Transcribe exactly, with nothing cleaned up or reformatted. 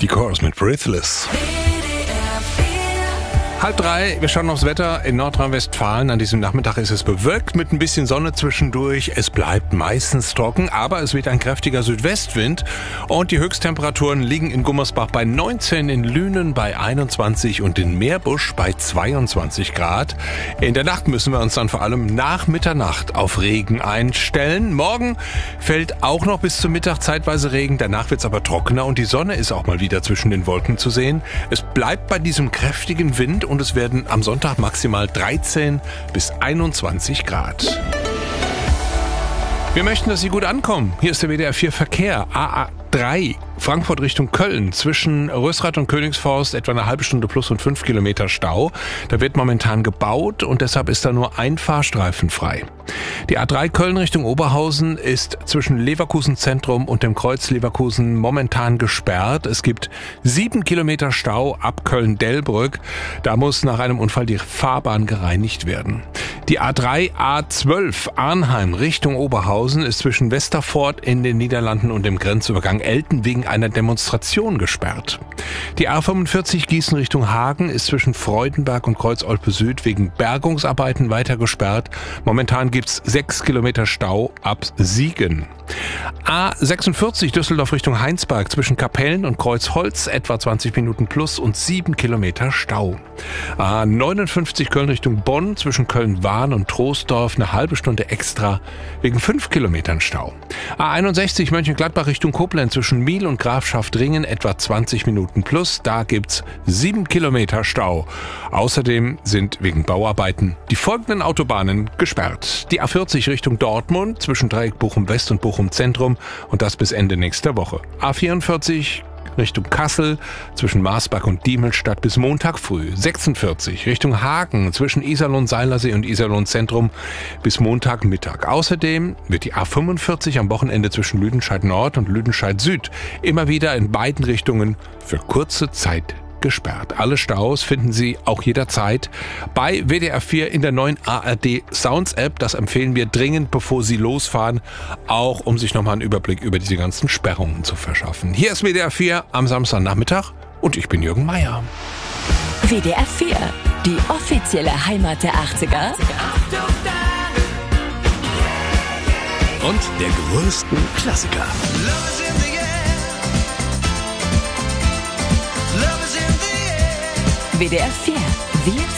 Die Chorus mit Breathless. Halb drei, wir schauen aufs Wetter in Nordrhein-Westfalen. An diesem Nachmittag ist es bewölkt mit ein bisschen Sonne zwischendurch. Es bleibt meistens trocken, aber es weht ein kräftiger Südwestwind. Und die Höchsttemperaturen liegen in Gummersbach bei neunzehn, in Lünen bei einundzwanzig und in Meerbusch bei zweiundzwanzig Grad. In der Nacht müssen wir uns dann vor allem nach Mitternacht auf Regen einstellen. Morgen fällt auch noch bis zum Mittag zeitweise Regen. Danach wird es aber trockener und die Sonne ist auch mal wieder zwischen den Wolken zu sehen. Es bleibt bei diesem kräftigen Wind und es werden am Sonntag maximal dreizehn bis einundzwanzig Grad. Wir möchten, dass Sie gut ankommen. Hier ist der W D R vier Verkehr. A A drei, Frankfurt Richtung Köln. Zwischen Rösrath und Königsforst etwa eine halbe Stunde plus und fünf Kilometer Stau. Da wird momentan gebaut und deshalb ist da nur ein Fahrstreifen frei. Die A drei Köln Richtung Oberhausen ist zwischen Leverkusen Zentrum und dem Kreuz Leverkusen momentan gesperrt. Es gibt sieben Kilometer Stau ab Köln-Delbrück. Da muss nach einem Unfall die Fahrbahn gereinigt werden. Die A drei A zwölf Arnheim Richtung Oberhausen ist zwischen Westerfort in den Niederlanden und dem Grenzübergang Elten wegen einer Demonstration gesperrt. Die A fünfundvierzig Gießen Richtung Hagen ist zwischen Freudenberg und Kreuz Olpe Süd wegen Bergungsarbeiten weiter gesperrt. Momentan gibt's sechs Kilometer Stau ab Siegen. A sechsundvierzig Düsseldorf Richtung Heinsberg zwischen Kapellen und Kreuzholz etwa zwanzig Minuten plus und sieben Kilometer Stau. A neunundfünfzig Köln Richtung Bonn zwischen Köln-Wahn und Troisdorf eine halbe Stunde extra wegen fünf Kilometern Stau. A einundsechzig Mönchengladbach Richtung Koblenz zwischen Miel und Grafschaft-Ringen etwa zwanzig Minuten plus. Da gibt's sieben Kilometer Stau. Außerdem sind wegen Bauarbeiten die folgenden Autobahnen gesperrt. Die A vierzig Richtung Dortmund zwischen Dreieck Bochum West und Bochum Zentrum und das bis Ende nächster Woche. A vierundvierzig Richtung Kassel zwischen Marsberg und Diemelstadt bis Montag früh. sechsundvierzig Richtung Hagen zwischen Iserlohn-Seilersee und Iserlohn-Zentrum bis Montagmittag. Außerdem wird die A fünfundvierzig am Wochenende zwischen Lüdenscheid Nord und Lüdenscheid Süd immer wieder in beiden Richtungen für kurze Zeit gesperrt. Alle Staus finden Sie auch jederzeit bei W D R vier in der neuen A R D Sounds App. Das empfehlen wir dringend, bevor Sie losfahren, auch um sich nochmal einen Überblick über diese ganzen Sperrungen zu verschaffen. Hier ist W D R vier am Samstagnachmittag und ich bin Jürgen Meier. W D R vier, die offizielle Heimat der achtziger und der größten Klassiker. W D R vier, wir